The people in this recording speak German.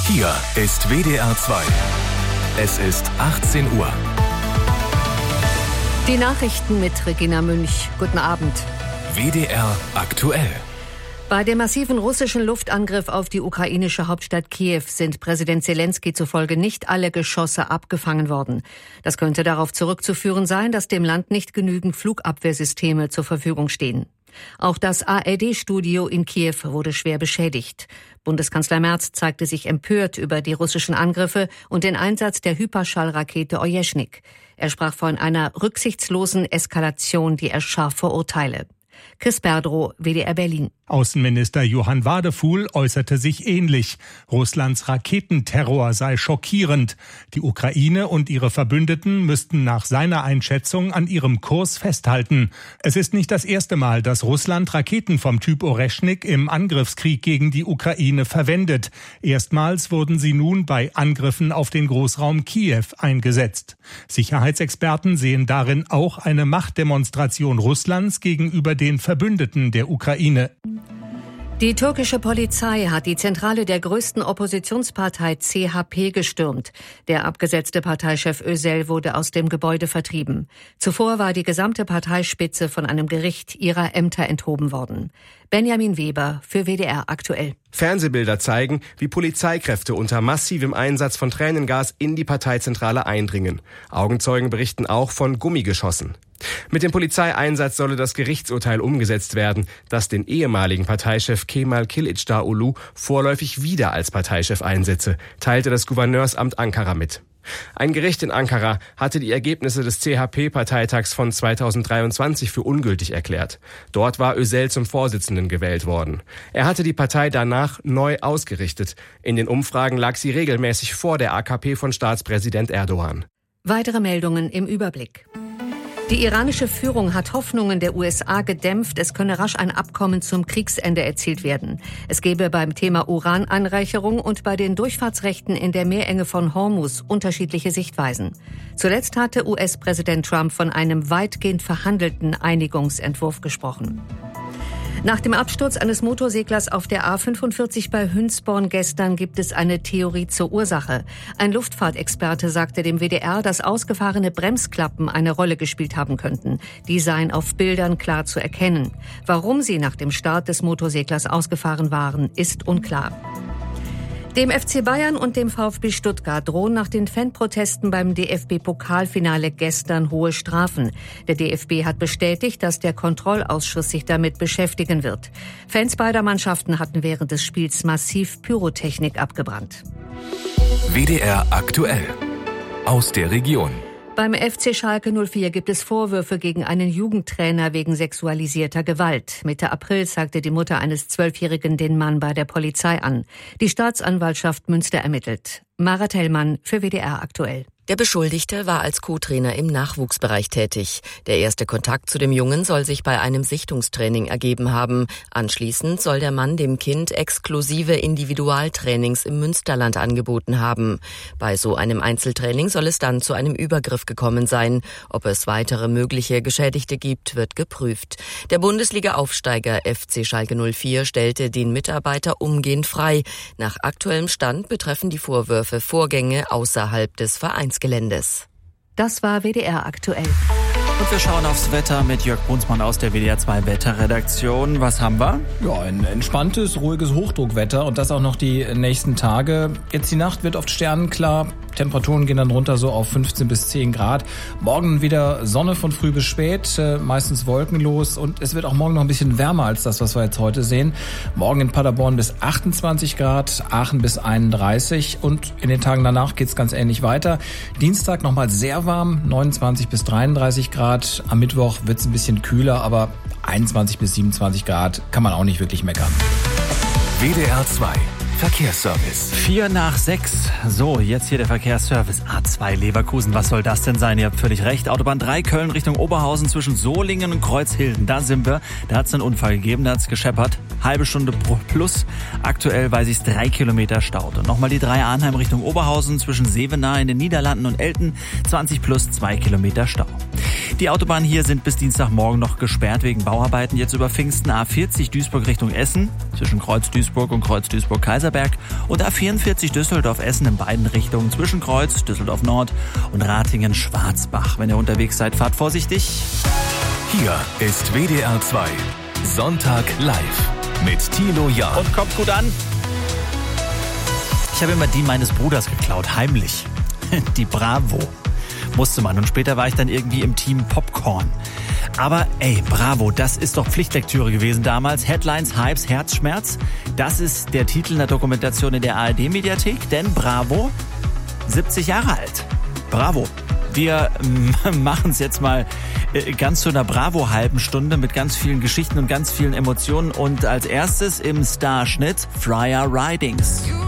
Hier ist WDR 2. Es ist 18 Uhr. Die Nachrichten mit Regina Münch. Guten Abend. WDR aktuell. Bei dem massiven russischen Luftangriff auf die ukrainische Hauptstadt Kiew sind Präsident Zelensky zufolge nicht alle Geschosse abgefangen worden. Das könnte darauf zurückzuführen sein, dass dem Land nicht genügend Flugabwehrsysteme zur Verfügung stehen. Auch das ARD-Studio in Kiew wurde schwer beschädigt. Bundeskanzler Merz zeigte sich empört über die russischen Angriffe und den Einsatz der Hyperschallrakete Ojeschnik. Er sprach von einer rücksichtslosen Eskalation, die er scharf verurteile. Chris Berdrow, WDR Berlin. Außenminister Johann Wadefuhl äußerte sich ähnlich. Russlands Raketenterror sei schockierend. Die Ukraine und ihre Verbündeten müssten nach seiner Einschätzung an ihrem Kurs festhalten. Es ist nicht das erste Mal, dass Russland Raketen vom Typ Oreschnik im Angriffskrieg gegen die Ukraine verwendet. Erstmals wurden sie nun bei Angriffen auf den Großraum Kiew eingesetzt. Sicherheitsexperten sehen darin auch eine Machtdemonstration Russlands gegenüber den Verbündeten der Ukraine. Die türkische Polizei hat die Zentrale der größten Oppositionspartei CHP gestürmt. Der abgesetzte Parteichef Özel wurde aus dem Gebäude vertrieben. Zuvor war die gesamte Parteispitze von einem Gericht ihrer Ämter enthoben worden. Benjamin Weber für WDR aktuell. Fernsehbilder zeigen, wie Polizeikräfte unter massivem Einsatz von Tränengas in die Parteizentrale eindringen. Augenzeugen berichten auch von Gummigeschossen. Mit dem Polizeieinsatz solle das Gerichtsurteil umgesetzt werden, das den ehemaligen Parteichef Kemal Kılıçdaroğlu vorläufig wieder als Parteichef einsetze, teilte das Gouverneursamt Ankara mit. Ein Gericht in Ankara hatte die Ergebnisse des CHP-Parteitags von 2023 für ungültig erklärt. Dort war Özel zum Vorsitzenden gewählt worden. Er hatte die Partei danach neu ausgerichtet. In den Umfragen lag sie regelmäßig vor der AKP von Staatspräsident Erdogan. Weitere Meldungen im Überblick. Die iranische Führung hat Hoffnungen der USA gedämpft, es könne rasch ein Abkommen zum Kriegsende erzielt werden. Es gebe beim Thema Urananreicherung und bei den Durchfahrtsrechten in der Meerenge von Hormuz unterschiedliche Sichtweisen. Zuletzt hatte US-Präsident Trump von einem weitgehend verhandelten Einigungsentwurf gesprochen. Nach dem Absturz eines Motorseglers auf der A45 bei Hünsborn gestern gibt es eine Theorie zur Ursache. Ein Luftfahrtexperte sagte dem WDR, dass ausgefahrene Bremsklappen eine Rolle gespielt haben könnten. Die seien auf Bildern klar zu erkennen. Warum sie nach dem Start des Motorseglers ausgefahren waren, ist unklar. Dem FC Bayern und dem VfB Stuttgart drohen nach den Fanprotesten beim DFB-Pokalfinale gestern hohe Strafen. Der DFB hat bestätigt, dass der Kontrollausschuss sich damit beschäftigen wird. Fans beider Mannschaften hatten während des Spiels massiv Pyrotechnik abgebrannt. WDR aktuell. Aus der Region. Beim FC Schalke 04 gibt es Vorwürfe gegen einen Jugendtrainer wegen sexualisierter Gewalt. Mitte April zeigte die Mutter eines 12-Jährigen den Mann bei der Polizei an. Die Staatsanwaltschaft Münster ermittelt. Mara Tellmann für WDR aktuell. Der Beschuldigte war als Co-Trainer im Nachwuchsbereich tätig. Der erste Kontakt zu dem Jungen soll sich bei einem Sichtungstraining ergeben haben. Anschließend soll der Mann dem Kind exklusive Individualtrainings im Münsterland angeboten haben. Bei so einem Einzeltraining soll es dann zu einem Übergriff gekommen sein. Ob es weitere mögliche Geschädigte gibt, wird geprüft. Der Bundesliga-Aufsteiger FC Schalke 04 stellte den Mitarbeiter umgehend frei. Nach aktuellem Stand betreffen die Vorwürfe Vorgänge außerhalb des Vereinsgeländes. Das war WDR aktuell. Und wir schauen aufs Wetter mit Jörg Brunsmann aus der WDR 2 Wetterredaktion. Was haben wir? Ja, ein entspanntes, ruhiges Hochdruckwetter und das auch noch die nächsten Tage. Jetzt die Nacht wird oft sternenklar. Temperaturen gehen dann runter so auf 15 bis 10 Grad. Morgen wieder Sonne von früh bis spät, meistens wolkenlos. Und es wird auch morgen noch ein bisschen wärmer als das, was wir jetzt heute sehen. Morgen in Paderborn bis 28 Grad, Aachen bis 31. Und in den Tagen danach geht's ganz ähnlich weiter. Dienstag nochmal sehr warm, 29 bis 33 Grad. Am Mittwoch wird's ein bisschen kühler, aber 21 bis 27 Grad kann man auch nicht wirklich meckern. WDR 2 Verkehrsservice. 5:04. So, jetzt hier der Verkehrsservice. A2 Leverkusen, was soll das denn sein? Ihr habt völlig recht. Autobahn 3 Köln Richtung Oberhausen zwischen Solingen und Kreuzhilden. Da sind wir. Da hat es einen Unfall gegeben, da hat es gescheppert. Halbe Stunde plus. Aktuell weiß ich es 3 Kilometer staut. Und nochmal die 3 Arnheim Richtung Oberhausen zwischen Sevenaar in den Niederlanden und Elten. 20 plus 2 Kilometer Stau. Die Autobahnen hier sind bis Dienstagmorgen noch gesperrt wegen Bauarbeiten. Jetzt über Pfingsten A40 Duisburg Richtung Essen, zwischen Kreuz Duisburg und Kreuz Duisburg-Kaiserberg. Und A44 Düsseldorf-Essen in beiden Richtungen, zwischen Kreuz Düsseldorf-Nord und Ratingen-Schwarzbach. Wenn ihr unterwegs seid, fahrt vorsichtig. Hier ist WDR 2 Sonntag live mit Thilo Jahn. Und kommt gut an. Ich habe immer die meines Bruders geklaut, heimlich. Die Bravo. Musste man. Und später war ich dann irgendwie im Team Popcorn. Aber ey, Bravo, das ist doch Pflichtlektüre gewesen damals. Headlines, Hypes, Herzschmerz. Das ist der Titel einer Dokumentation in der ARD-Mediathek. Denn Bravo, 70 Jahre alt. Bravo. Wir machen es jetzt mal ganz zu einer Bravo-halben Stunde mit ganz vielen Geschichten und ganz vielen Emotionen. Und als erstes im Starschnitt Freya Ridings.